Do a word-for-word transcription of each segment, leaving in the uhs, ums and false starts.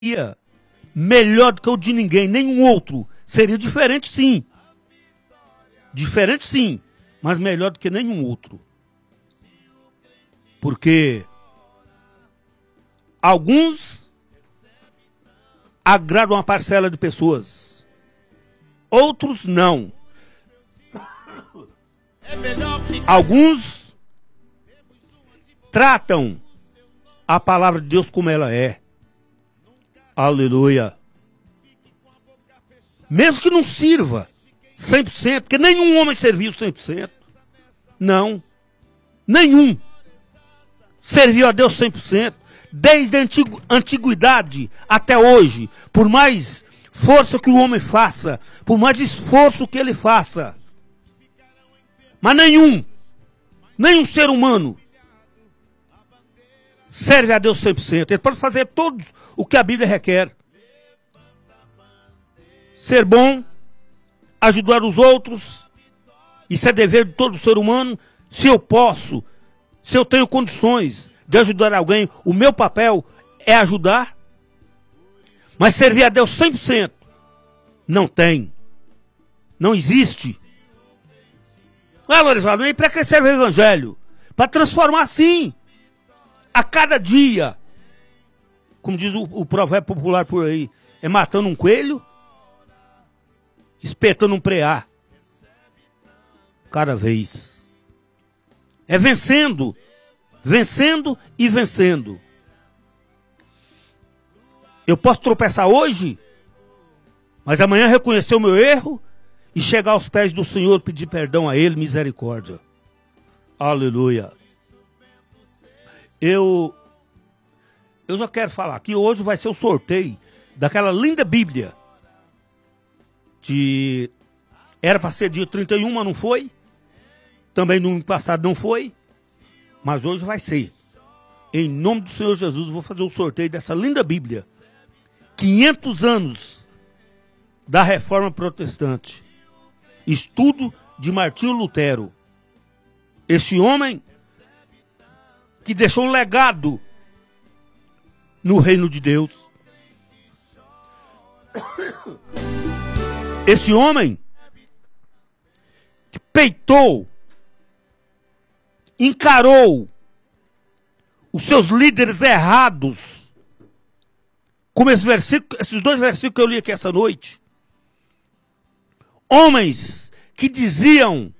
seria melhor do que o de ninguém, nenhum outro. Seria diferente, sim. Diferente, sim, mas melhor do que nenhum outro. Porque alguns agradam uma parcela de pessoas, outros não. Alguns tratam a palavra de Deus como ela é. Aleluia. Mesmo que não sirva cem por cento, porque nenhum homem serviu cem por cento. Não. Nenhum serviu a Deus cem por cento. Desde a antigu antiguidade até hoje. Por mais força que o homem faça, por mais esforço que ele faça. Mas nenhum, nenhum ser humano serve a Deus cem por cento. Ele pode fazer tudo o que a Bíblia requer. Ser bom, ajudar os outros, isso é dever de todo ser humano. Se eu posso, se eu tenho condições de ajudar alguém, o meu papel é ajudar. Mas servir a Deus cem por cento, não tem. Não existe. Ah, Lorisvaldo, e para que serve o Evangelho? Para transformar, sim, a cada dia. Como diz o, o provérbio popular por aí, é matando um coelho, espetando um preá, cada vez. É vencendo, vencendo e vencendo. Eu posso tropeçar hoje, mas amanhã reconhecer o meu erro e chegar aos pés do Senhor, pedir perdão a Ele, misericórdia. Aleluia. Eu, eu já quero falar que hoje vai ser o sorteio daquela linda Bíblia. De, era para ser dia trinta e um, mas não foi. Também no ano passado não foi. Mas hoje vai ser. Em nome do Senhor Jesus, eu vou fazer o sorteio dessa linda Bíblia. quinhentos anos da Reforma Protestante. Estudo de Martinho Lutero. Esse homem que deixou um legado no reino de Deus. Esse homem que peitou, encarou os seus líderes errados, como esse versículo, esses dois versículos que eu li aqui essa noite. Homens que diziam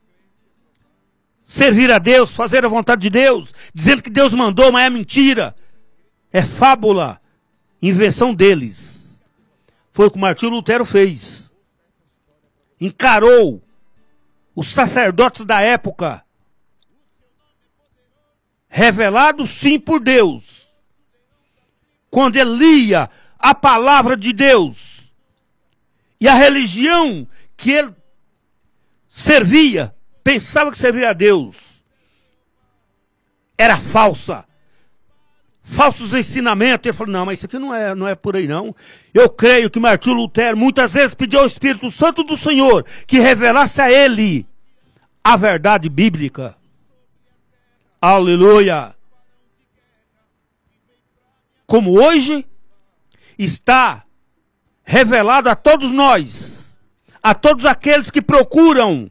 servir a Deus, fazer a vontade de Deus, dizendo que Deus mandou, mas é mentira, é fábula, invenção deles. Foi o que Martinho Lutero fez. Encarou os sacerdotes da época, revelados sim por Deus, quando ele lia a palavra de Deus, e a religião que ele servia, pensava que servia a Deus, era falsa. Falsos ensinamentos. Ele falou, não, mas isso aqui não é, não é por aí não. Eu creio que Martinho Lutero muitas vezes pediu ao Espírito Santo do Senhor que revelasse a ele a verdade bíblica. Aleluia. Como hoje está revelado a todos nós, a todos aqueles que procuram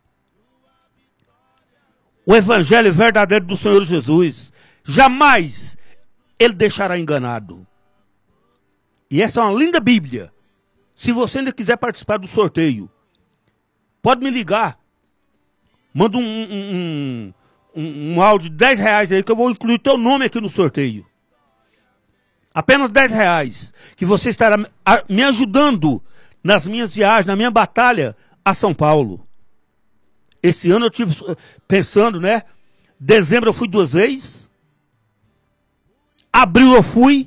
o Evangelho verdadeiro do Senhor Jesus. Jamais ele deixará enganado. E essa é uma linda Bíblia. Se você ainda quiser participar do sorteio, pode me ligar. Manda um, um, um, um áudio de dez reais aí que eu vou incluir teu nome aqui no sorteio. Apenas dez reais. Que você estará me ajudando nas minhas viagens, na minha batalha a São Paulo. Esse ano eu estive pensando, né? Dezembro eu fui duas vezes. Abril eu fui.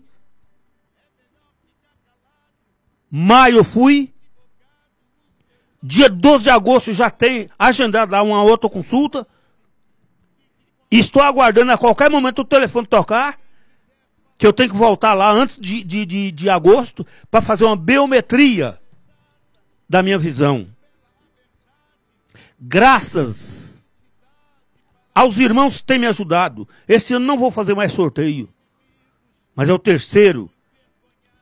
Maio eu fui. Dia doze de agosto já tem agendado lá uma outra consulta. E estou aguardando a qualquer momento o telefone tocar. Que eu tenho que voltar lá antes de, de, de, de agosto para fazer uma biometria da minha visão. Graças aos irmãos que têm me ajudado. Esse ano não vou fazer mais sorteio. Mas é o terceiro